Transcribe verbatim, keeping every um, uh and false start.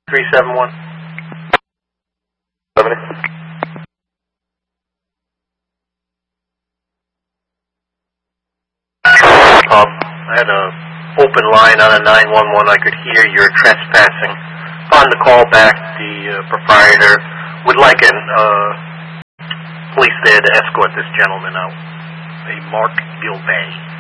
three seven one. Seventy. Um, I had a open line on a nine one one. I could hear you're trespassing. On the call back, the uh, proprietor would like an uh, police there to escort this gentleman out. A Mark Gilbay.